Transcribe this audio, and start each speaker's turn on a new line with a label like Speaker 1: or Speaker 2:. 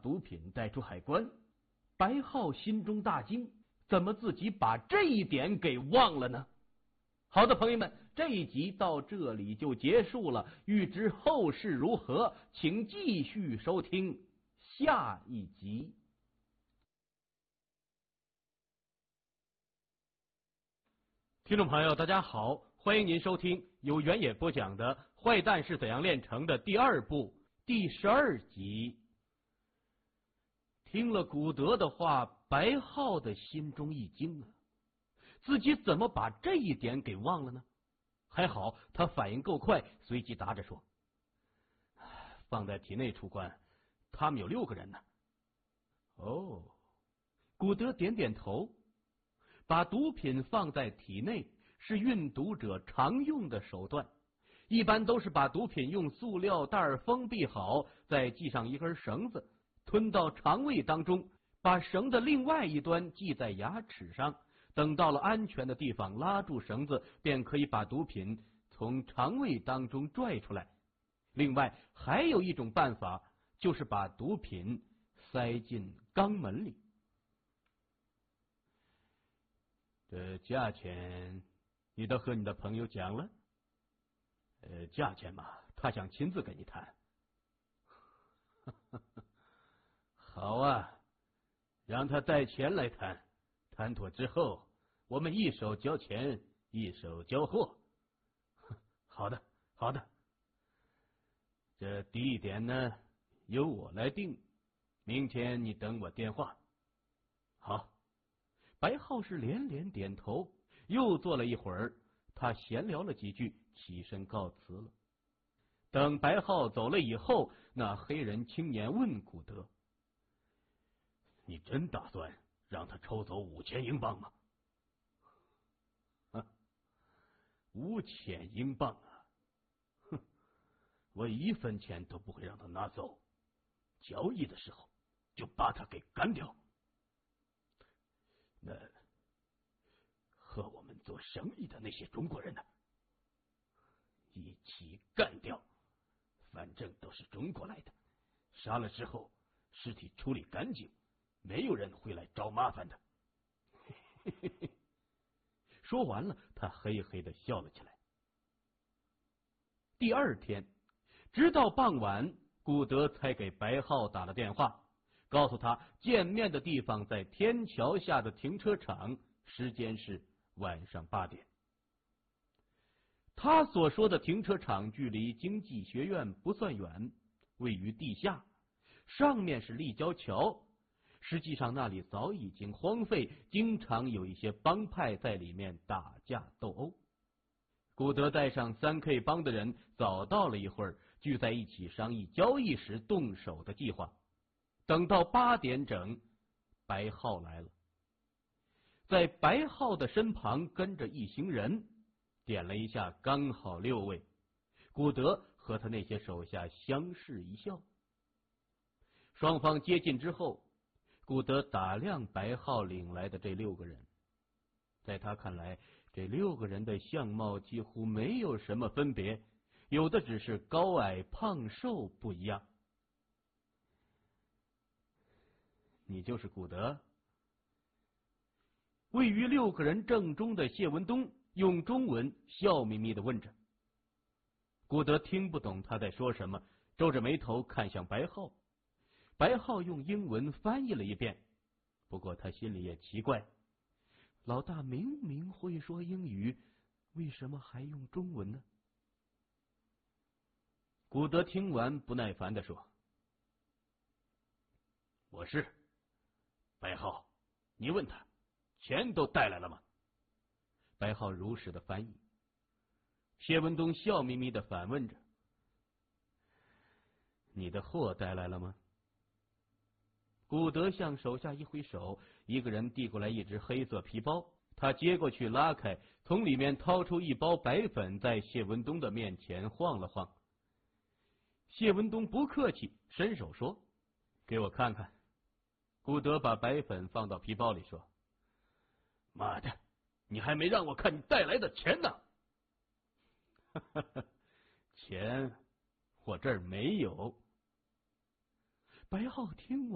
Speaker 1: 毒品带出海关。白浩心中大惊，怎么自己把这一点给忘了呢？好的，朋友们，这一集到这里就结束了。欲知后事如何，请继续收听下一集。听众朋友，大家好，欢迎您收听由原野播讲的《坏蛋是怎样炼成的》第2部第12集。听了古德的话，白浩的心中一惊啊，自己怎么把这一点给忘了呢？还好他反应够快，随即答着说：“放在体内出关，他们有6个人呢。”哦，古德点点头。把毒品放在体内是运毒者常用的手段，一般都是把毒品用塑料袋封闭好，再系上一根绳子，吞到肠胃当中，把绳的另外一端系在牙齿上，等到了安全的地方拉住绳子，便可以把毒品从肠胃当中拽出来。另外还有一种办法，就是把毒品塞进肛门里。这价钱你都和你的朋友讲了？价钱嘛，他想亲自跟你谈。好啊，让他带钱来谈，谈妥之后，我们一手交钱，一手交货。好的，好的。这地点呢，由我来定，明天你等我电话。好。白浩是连连点头，又坐了一会儿，他闲聊了几句，起身告辞了。等白浩走了以后，那黑人青年问古德：“你真打算让他抽走5000英镑吗？”5000英镑啊！哼，我1分钱都不会让他拿走，交易的时候就把他给干掉。那和我们做生意的那些中国人呢？一起干掉，反正都是中国来的，杀了之后尸体处理干净，没有人会来找麻烦的。说完了，他嘿嘿的笑了起来。第2天，直到傍晚，古德才给白浩打了电话，告诉他见面的地方在天桥下的停车场，时间是晚上8点。他所说的停车场距离经济学院不算远，位于地下，上面是立交桥，实际上那里早已经荒废，经常有一些帮派在里面打架斗殴。古德带上3K 帮的人早到了一会儿，聚在一起商议交易时动手的计划。等到8点整，白浩来了，在白浩的身旁跟着一行人，点了一下，刚好6位。古德和他那些手下相视一笑。双方接近之后，古德打量白浩领来的这6个人，在他看来，这6个人的相貌几乎没有什么分别，有的只是高矮胖瘦不一样。你就是古德？位于6个人正中的谢文东用中文笑眯眯的问着。古德听不懂他在说什么，皱着眉头看向白浩。白浩用英文翻译了一遍，不过他心里也奇怪，老大明明会说英语，为什么还用中文呢？古德听完不耐烦地说：“我是白浩，你问他钱都带来了吗？”白浩如实的翻译。谢文东笑眯眯的反问着：“你的货带来了吗？”古德向手下一挥手，一个人递过来一只黑色皮包，他接过去拉开，从里面掏出一包白粉，在谢文东的面前晃了晃。谢文东不客气，伸手说：“给我看看。”古德把白粉放到皮包里说：“妈的，你还没让我看你带来的钱呢！”钱我这儿没有。白浩听完